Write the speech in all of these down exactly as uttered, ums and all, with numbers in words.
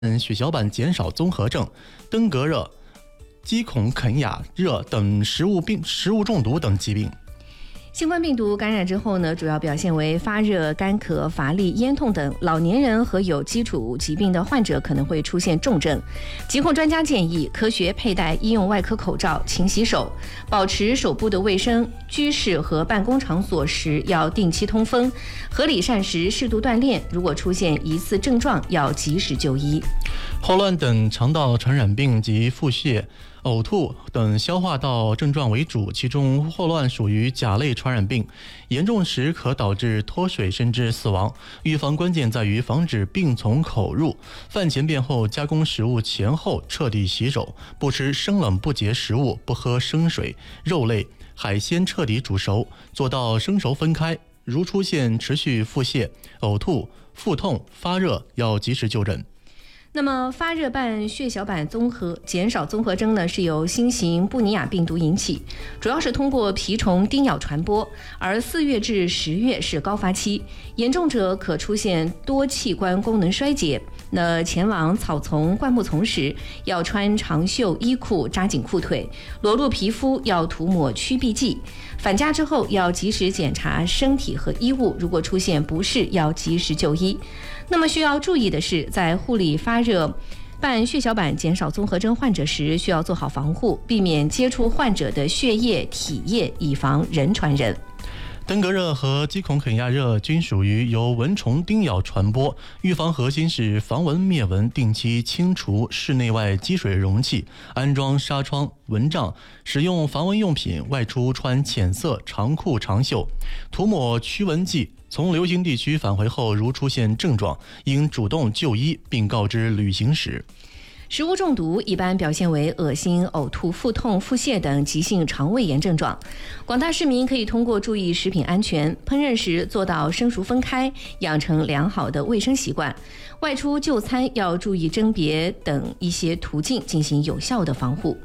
血小板减少综合症、登革热、肌孔肯亚热等食物病、食物中毒等疾病。 新冠病毒感染之后呢，主要表现为发热、干咳、乏力、咽痛等。老年人和有基础疾病的患者可能会出现重症。疾控专家建议科学佩戴医用外科口罩，勤洗手，保持手部的卫生。居室和办公场所时要定期通风，合理膳食，适度锻炼。如果出现疑似症状，要及时就医。 霍乱等肠道传染病及腹泻、呕吐等消化道症状为主，其中霍乱属于甲类传染病，严重时可导致脱水甚至死亡。预防关键在于防止病从口入，饭前便后加工食物前后彻底洗手，不吃生冷不洁食物，不喝生水，肉类、海鲜彻底煮熟，做到生熟分开。如出现持续腹泻、呕吐、腹痛、发热，要及时就诊。 那么发热伴血小板综合减少综合征呢，是由新型布尼亚病毒引起，主要是通过蜱虫叮咬传播，而四月至十月是高发期，严重者可出现多器官功能衰竭。那前往草丛、灌木丛时，要穿长袖衣裤，扎紧裤腿，裸露皮肤要涂抹驱避剂。返家之后要及时检查身体和衣物，如果出现不适，要及时就医。那么需要注意的是，在护理发热伴血小板减少综合征患者时，需要做好防护，避免接触患者的血液、体液，以防人传人。 登革热和肌孔肯亚热均属于由蚊虫叮咬传播，预防核心是防蚊灭蚊，定期清除室内外积水容器，安装纱窗、蚊帐，使用防蚊用品，外出穿浅色长裤长袖，涂抹驱蚊剂。从流行地区返回后，如出现症状，应主动就医，并告知旅行史。 食物中毒一般表现为恶心、呕吐、腹痛、腹泻等急性肠胃炎症状。广大市民可以通过注意食品安全、烹饪时做到生熟分开，养成良好的卫生习惯。外出就餐要注意甄别等一些途径，进行有效的防护。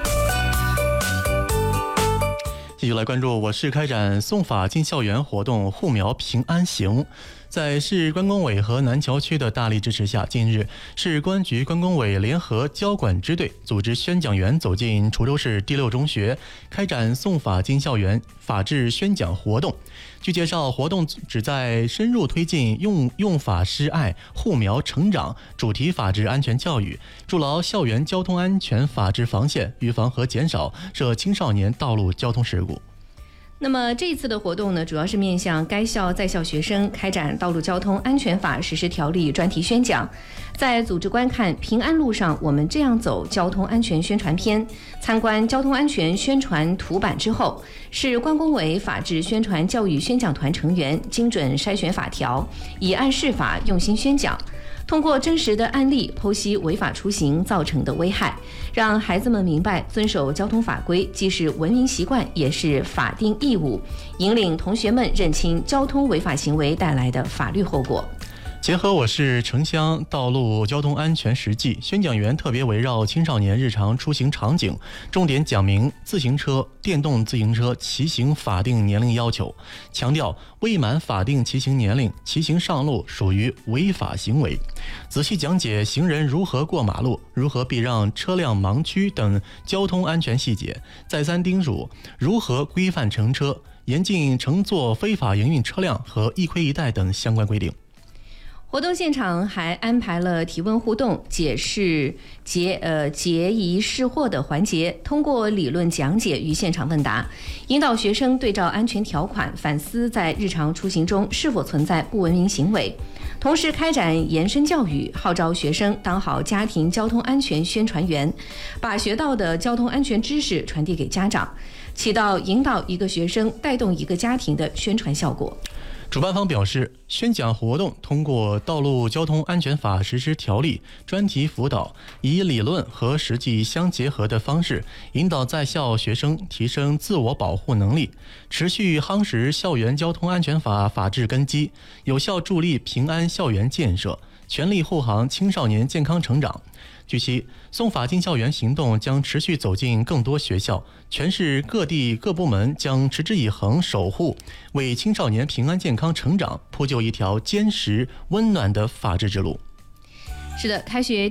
继续来关注，我市开展送法进校园活动护苗平安行。在市关工委和南桥区的大力支持下，近日市公安局关工委联合交管支队组织宣讲员走进滁州市第六中学，开展送法进校园法治宣讲活动。据介绍，活动旨在深入推进用用法施爱、护苗成长主题法治安全教育，筑牢校园交通安全法治防线，预防和减少涉青少年道路交通事故。 那么这一次的活动呢，主要是面向该校在校学生开展道路交通安全法实施条例专题宣讲，在组织观看平安路上我们这样走交通安全宣传片，参观交通安全宣传图版之后，市关工委法治宣传教育宣讲团成员精准筛选法条，以案释法，用心宣讲，通过真实的案例剖析违法出行造成的危害，让孩子们明白遵守交通法规既是文明习惯，也是法定义务，引领同学们认清交通违法行为带来的法律后果。 结合我市城乡道路交通安全实际，宣讲员特别围绕青少年日常出行场景，重点讲明自行车、电动自行车骑行法定年龄要求，强调未满法定骑行年龄骑行上路属于违法行为，仔细讲解行人如何过马路、如何避让车辆盲区等交通安全细节，再三叮嘱如何规范乘车，严禁乘坐非法营运车辆和一盔一带等相关规定。 活动现场还安排了提问互动、解释结呃结疑释惑的环节，通过理论讲解与现场问答，引导学生对照安全条款，反思在日常出行中是否存在不文明行为。同时开展延伸教育，号召学生当好家庭交通安全宣传员，把学到的交通安全知识传递给家长，起到引导一个学生带动一个家庭的宣传效果。 主办方表示，宣讲活动通过《道路交通安全法实施条例》专题辅导，以理论和实际相结合的方式，引导在校学生提升自我保护能力，持续夯实校园交通安全法法治根基，有效助力平安校园建设，全力护航青少年健康成长。据悉，送法进校园行动将持续走进更多学校，全市各地各部门将持之以恒守护，为青少年平安健康成长铺就一条坚实温暖的法治之路。 是的，开学